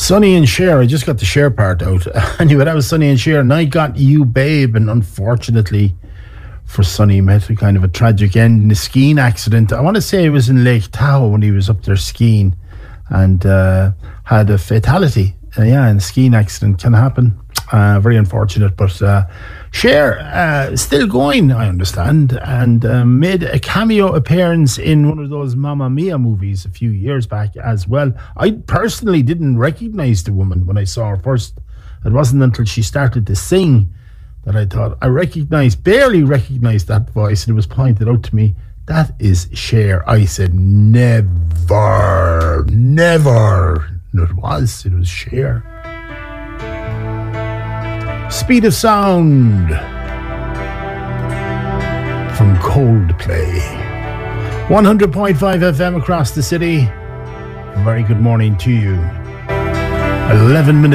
Sonny and Cher, I just got the Cher part out. Anyway, that was Sonny and Cher, and I Got You Babe, and unfortunately for Sonny, met a kind of a tragic end in a skiing accident. I want to say it was in Lake Tahoe when he was up there skiing and had a fatality. Yeah, in a skiing accident can happen. Very unfortunate, but Cher still going, I understand, and made a cameo appearance in one of those Mamma Mia movies a few years back as well. I personally didn't recognise the woman when I saw her first. It wasn't until she started to sing that I thought I barely recognised that voice, and it was pointed out to me, that is Cher. I said, never. No, it was Cher. Speed of Sound from Coldplay. 100.5 FM across the city. Very good morning to you. 11 minutes